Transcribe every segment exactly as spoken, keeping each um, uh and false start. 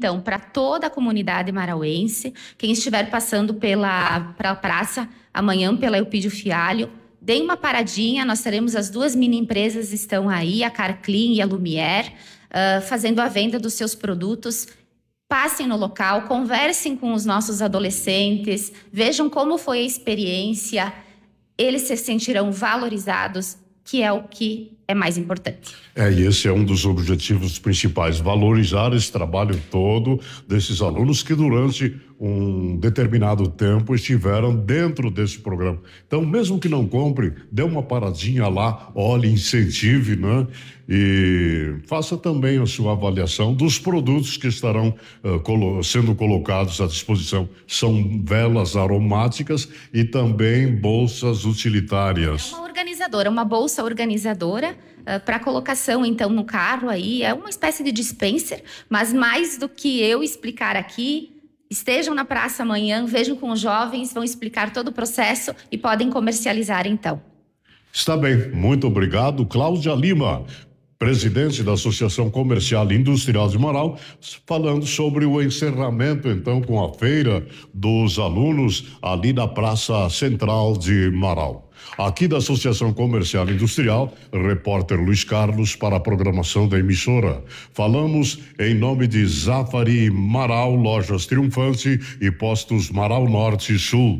então, para toda a comunidade marauense. Quem estiver passando pela pra praça amanhã, pela Eupídio Fialho, deem uma paradinha. Nós teremos as duas mini empresas, estão aí, a Carclean e a Lumière, uh, fazendo a venda dos seus produtos. Passem no local, conversem com os nossos adolescentes, vejam como foi a experiência, eles se sentirão valorizados, que é o que é mais importante. É, e esse é um dos objetivos principais, valorizar esse trabalho todo desses alunos que durante um determinado tempo estiveram dentro desse programa. Então, mesmo que não compre, dê uma paradinha lá, olhe, incentive, né? E faça também a sua avaliação dos produtos que estarão uh, colo- sendo colocados à disposição. São velas aromáticas e também bolsas utilitárias. É uma organizadora, uma bolsa organizadora uh, para colocação, então, no carro aí. É uma espécie de dispenser, mas mais do que eu explicar aqui, estejam na praça amanhã, vejam com os jovens, vão explicar todo o processo e podem comercializar, então. Está bem, muito obrigado. Cláudia Lima, presidente da Associação Comercial e Industrial de Marau, falando sobre o encerramento, então, com a feira dos alunos ali na Praça Central de Marau. Aqui da Associação Comercial e Industrial, repórter Luiz Carlos para a programação da emissora. Falamos em nome de Zafari Marau, Lojas Triunfante e Postos Marau Norte e Sul.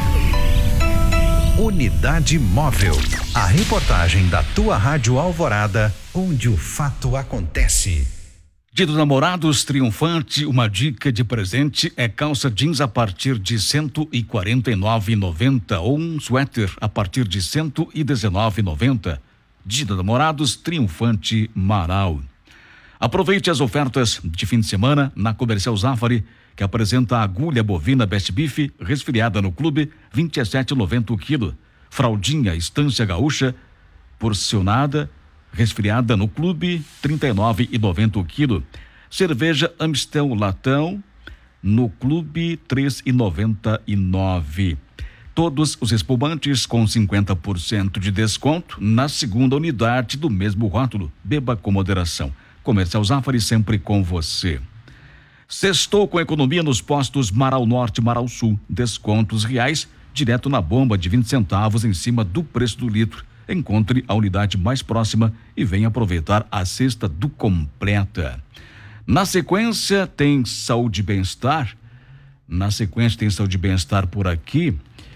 Unidade Móvel. A reportagem da tua Rádio Alvorada, onde o fato acontece. Dia dos Namorados Triunfante, uma dica de presente é calça jeans a partir de cento e quarenta e nove reais e noventa centavos ou um suéter a partir de cento e dezenove reais e noventa centavos. Dia dos Namorados Triunfante Marau. Aproveite as ofertas de fim de semana na Comercial Zafari, que apresenta a agulha bovina Best Beef resfriada no clube vinte e sete reais e noventa centavos o quilo. Fraldinha Estância Gaúcha porcionada resfriada no clube trinta e nove reais e noventa centavos o quilo. Cerveja Amstel latão no clube três reais e noventa e nove centavos. Todos os espumantes com cinquenta por cento de desconto na segunda unidade do mesmo rótulo. Beba com moderação. Comercial Zafari, sempre com você. Sextou com economia nos postos Marau Norte e Marau Sul. Descontos reais direto na bomba de vinte centavos em cima do preço do litro. Encontre a unidade mais próxima e venha aproveitar a cesta do Completa. Na sequência tem Saúde e Bem-Estar. Na sequência tem Saúde e Bem-Estar por aqui,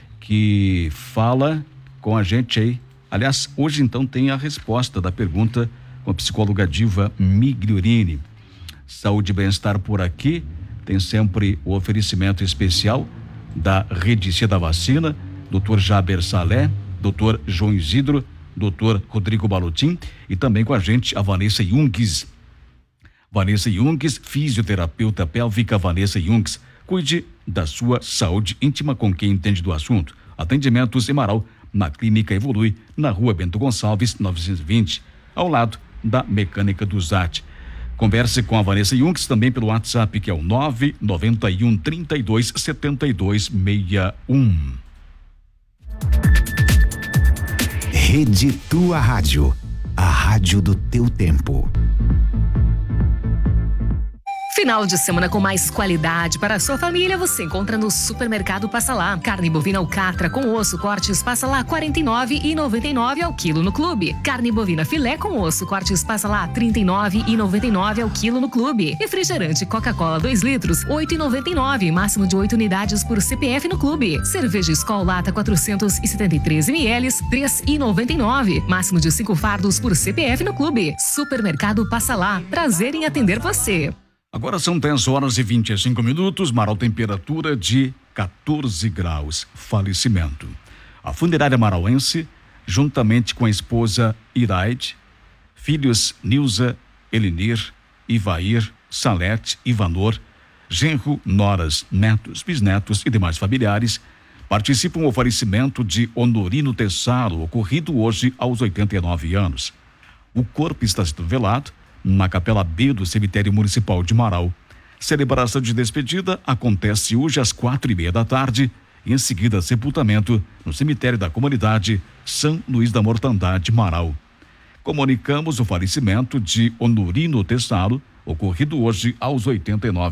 que fala com a gente aí. Aliás, hoje então tem a resposta da pergunta com a psicóloga Diva Migliorini. Saúde e Bem-Estar por aqui tem sempre o oferecimento especial da Rede C da Vacina, doutor Jaber Salé, doutor João Isidro, doutor Rodrigo Balutin e também com a gente a Vanessa Jungs. Vanessa Jungs, fisioterapeuta pélvica Vanessa Jungs. Cuide da sua saúde íntima com quem entende do assunto. Atendimentos em Marau, na Clínica Evolui, na Rua Bento Gonçalves, novecentos e vinte, ao lado da Mecânica do Zat. Converse com a Vanessa Jungs também pelo WhatsApp, que é o nove nove um, trinta e dois, setenta e dois, sessenta e um. Rede Tua Rádio, a rádio do teu tempo. Final de semana com mais qualidade para a sua família você encontra no Supermercado Passa Lá. Carne bovina alcatra com osso cortes Passa Lá quarenta e nove reais e noventa e nove centavos ao quilo no clube. Carne bovina filé com osso cortes Passa Lá trinta e nove reais e noventa e nove centavos ao quilo no clube. Refrigerante Coca-Cola dois litros oito reais e noventa e nove centavos, máximo de oito unidades por C P F no clube. Cerveja Skol Lata quatrocentos e setenta e três mililitros três reais e noventa e nove centavos, máximo de cinco fardos por C P F no clube. Supermercado Passa Lá, prazer em atender você. Agora são dez horas e vinte e cinco minutos, Marau, temperatura de quatorze graus. Falecimento. A funerária marauense, juntamente com a esposa Iraide, filhos Nilza, Elinir, Ivair, Salete, Ivanor, genro, noras, netos, bisnetos e demais familiares, participam do falecimento de Honorino Tessaro, ocorrido hoje aos oitenta e nove anos. O corpo está sendo velado na Capela B do Cemitério Municipal de Marau. Celebração de despedida acontece hoje às quatro e meia da tarde e em seguida sepultamento no cemitério da comunidade São Luís da Mortandade, Marau. Comunicamos o falecimento de Honorino Tessaro, ocorrido hoje aos oitenta e nove